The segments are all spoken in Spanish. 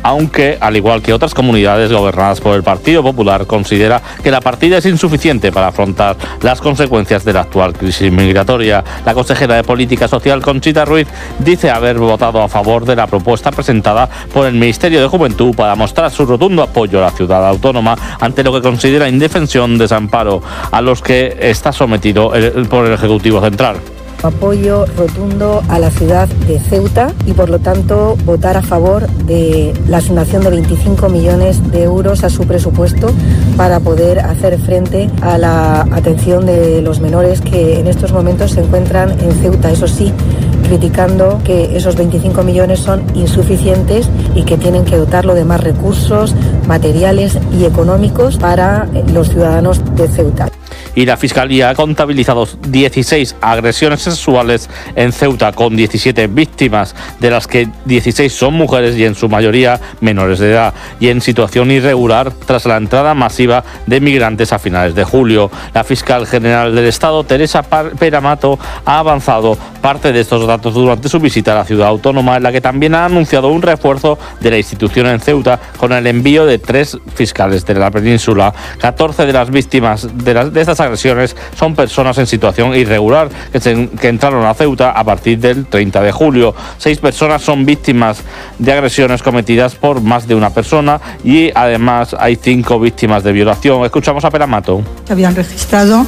aunque, al igual que otras comunidades gobernadas por el Partido Popular, considera que la partida es insuficiente para afrontar las consecuencias de la actual crisis migratoria. La consejera de Política Social, Conchita Ruiz, dice haber votado a favor de la propuesta presentada por el Ministerio de Juventud para mostrar su rotundo apoyo a la ciudad autónoma ante lo que considera indefensión, desamparo a los que está sometido por el Ejecutivo Central. Apoyo rotundo a la ciudad de Ceuta y, por lo tanto, votar a favor de la asignación de 25 millones de euros a su presupuesto para poder hacer frente a la atención de los menores que en estos momentos se encuentran en Ceuta. Eso sí, criticando que esos 25 millones son insuficientes y que tienen que dotarlo de más recursos materiales y económicos para los ciudadanos de Ceuta. Y la Fiscalía ha contabilizado 16 agresiones sexuales en Ceuta, con 17 víctimas, de las que 16 son mujeres y en su mayoría menores de edad y en situación irregular tras la entrada masiva de migrantes a finales de julio. La fiscal general del Estado, Teresa Peramato, ha avanzado parte de estos datos durante su visita a la ciudad autónoma, en la que también ha anunciado un refuerzo de la institución en Ceuta con el envío de 3 fiscales de la península. 14 de las víctimas de estas agresiones son personas en situación irregular que entraron a Ceuta a partir del 30 de julio. 6 personas son víctimas de agresiones cometidas por más de una persona y además hay 5 víctimas de violación. Escuchamos a Peramato. Se habían registrado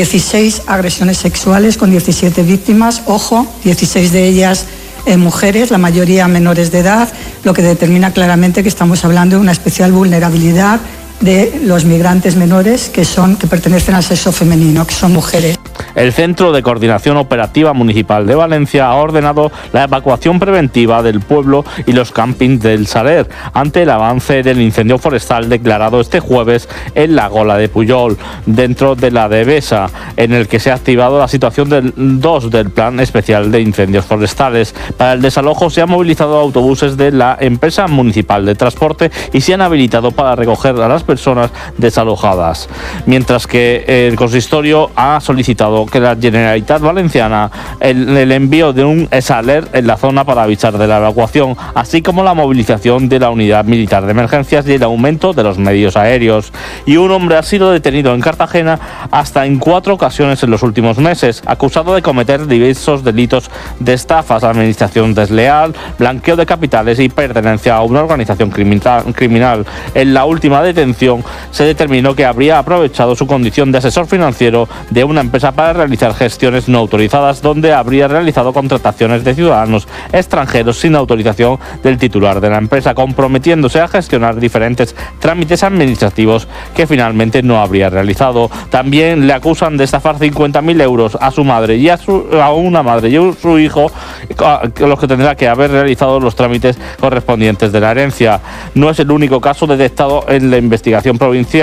16 agresiones sexuales con 17 víctimas, ojo, 16 de ellas mujeres, la mayoría menores de edad, lo que determina claramente que estamos hablando de una especial vulnerabilidad de los migrantes menores que pertenecen al sexo femenino, que son mujeres. El Centro de Coordinación Operativa Municipal de Valencia ha ordenado la evacuación preventiva del pueblo y los campings del Saler ante el avance del incendio forestal declarado este jueves en la Gola de Pujol, dentro de la Devesa, en el que se ha activado la situación del 2 del Plan Especial de Incendios Forestales. Para el desalojo se han movilizado autobuses de la empresa municipal de transporte y se han habilitado para recoger a las personas desalojadas, mientras que el consistorio ha solicitado que la Generalitat Valenciana el envío de un Saler en la zona para avisar de la evacuación, así como la movilización de la unidad militar de emergencias y el aumento de los medios aéreos. Y un hombre ha sido detenido en Cartagena hasta en 4 ocasiones en los últimos meses, acusado de cometer diversos delitos de estafas, administración desleal, blanqueo de capitales y pertenencia a una organización criminal. En la última detención se determinó que habría aprovechado su condición de asesor financiero de una empresa para realizar gestiones no autorizadas, donde habría realizado contrataciones de ciudadanos extranjeros sin autorización del titular de la empresa, comprometiéndose a gestionar diferentes trámites administrativos que finalmente no habría realizado. También le acusan de estafar 50.000 euros a su madre y a una madre y a su hijo, los que tendrá que haber realizado los trámites correspondientes de la herencia. No es el único caso detectado en la investigación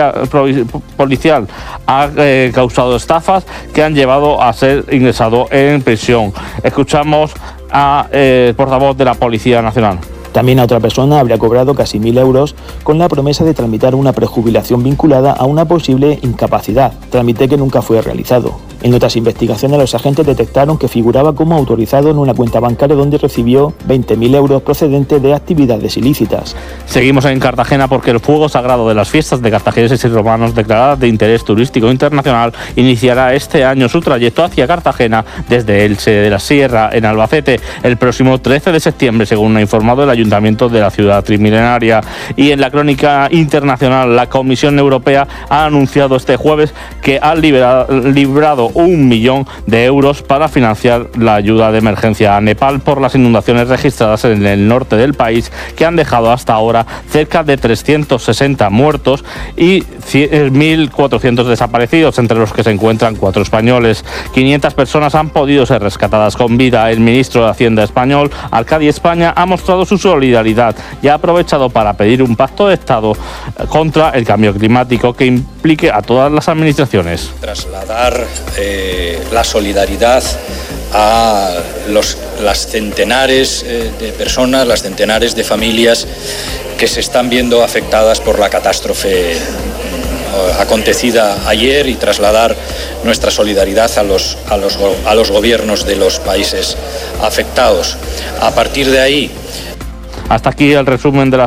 policial. Ha causado estafas que han llevado a ser ingresado en prisión. Escuchamos a portavoz de la Policía Nacional. También a otra persona habría cobrado casi 1.000 euros con la promesa de tramitar una prejubilación vinculada a una posible incapacidad, trámite que nunca fue realizado. En otras investigaciones, los agentes detectaron que figuraba como autorizado en una cuenta bancaria donde recibió 20.000 euros procedentes de actividades ilícitas. Seguimos en Cartagena porque el fuego sagrado de las fiestas de cartagineses y romanos declaradas de interés turístico internacional iniciará este año su trayecto hacia Cartagena desde Elche de la Sierra, en Albacete, el próximo 13 de septiembre, según ha informado el Ayuntamiento de la ciudad trimilenaria. Y en la crónica internacional, la Comisión Europea ha anunciado este jueves que ha librado 1 millón de euros para financiar la ayuda de emergencia a Nepal por las inundaciones registradas en el norte del país, que han dejado hasta ahora cerca de 360 muertos y 1.400 desaparecidos, entre los que se encuentran 4 españoles. 500 personas han podido ser rescatadas con vida. El ministro de Hacienda español, Arcadi España, ha mostrado su solidaridad y ha aprovechado para pedir un pacto de Estado contra el cambio climático que implique a todas las administraciones. Trasladar la solidaridad a las centenares de personas, las centenares de familias que se están viendo afectadas por la catástrofe acontecida ayer y trasladar nuestra solidaridad a los gobiernos de los países afectados. A partir de ahí... Hasta aquí el resumen de la